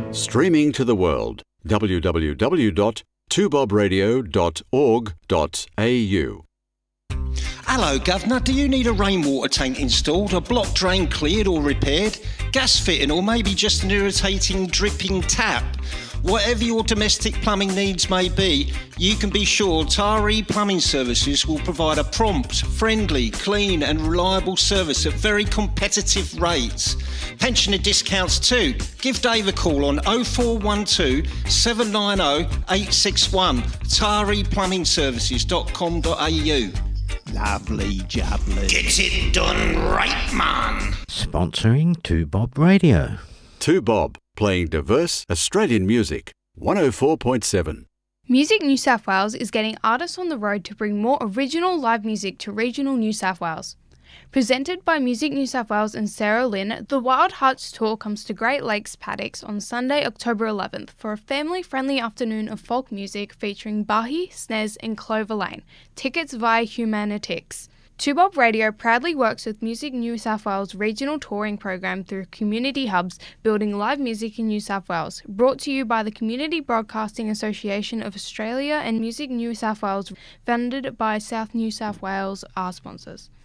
Streaming to the world. www.2bobradio.org.au. Hello, Governor. Do you need a rainwater tank installed, a block drain cleared or repaired, gas fitting, or maybe just an irritating dripping tap? Whatever your domestic plumbing needs may be, you can be sure Tari Plumbing Services will provide a prompt, friendly, clean and reliable service at very competitive rates. Pensioner discounts too. Give Dave a call on 0412 790 861, tariplumbingservices.com.au. Lovely jubbly. Get it done right, man. Sponsoring 2Bob Radio. 2Bob, playing diverse Australian music. 104.7. Music New South Wales is getting artists on the road to bring more original live music to regional New South Wales. Presented by Music New South Wales and Sarah Lynn, the Wild Hearts Tour comes to Great Lakes Paddocks on Sunday, October 11th for a family-friendly afternoon of folk music featuring Bahi, Snez and Clover Lane. Tickets via Humanitix. 2Bob Radio proudly works with Music New South Wales regional touring program through community hubs, building live music in New South Wales. Brought to you by the Community Broadcasting Association of Australia and Music New South Wales, funded by South New South Wales, our sponsors.